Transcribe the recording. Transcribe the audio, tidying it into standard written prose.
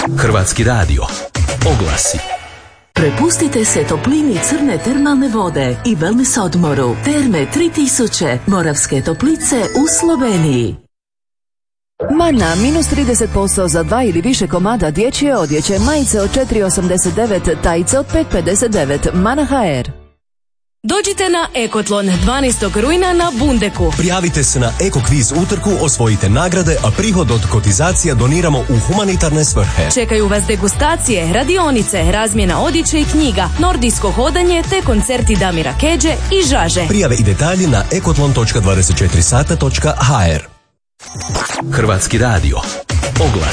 Hrvatski radio. Oglasi. Prepustite se toplini crne termalne vode i wellness odmoru. Terme 3000, Moravske Toplice u Sloveniji. Mana, minus 30% za 2 ili više komada dječje odjeće, majice od 4,89, tajice od 5,59, Mana HR. Dođite na Ekotlon 12. rujna na Bundeku. Prijavite se na Eko kviz utrku, osvojite nagrade, a prihod od kotizacija doniramo u humanitarne svrhe. Čekaju vas degustacije, radionice, razmjena odjeće i knjiga, nordijsko hodanje te koncerti Damira Keđe i Žaže. Prijave i detalji na ekotlon.24sata.hr. Hrvatski radio. Oglas.